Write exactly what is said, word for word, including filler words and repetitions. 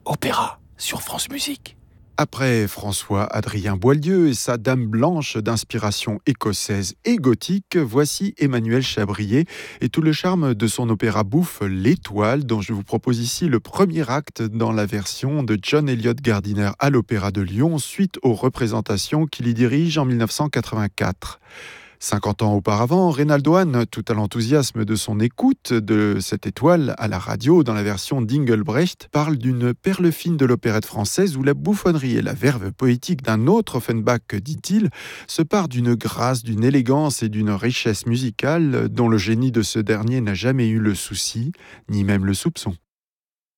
Opéra sur France Musique. Après François-Adrien Boieldieu et sa Dame blanche d'inspiration écossaise et gothique, voici Emmanuel Chabrier et tout le charme de son opéra bouffe L'Étoile, dont je vous propose ici le premier acte dans la version de John Eliot Gardiner à l'Opéra de Lyon, suite aux représentations qu'il y dirige en dix-neuf cent quatre-vingt-quatre. cinquante ans auparavant, Reynaldo Hahn, tout à l'enthousiasme de son écoute de cette étoile à la radio dans la version d'Engelbrecht, parle d'une perle fine de l'opérette française où la bouffonnerie et la verve poétique d'un autre Offenbach, dit-il, se parent d'une grâce, d'une élégance et d'une richesse musicale dont le génie de ce dernier n'a jamais eu le souci, ni même le soupçon.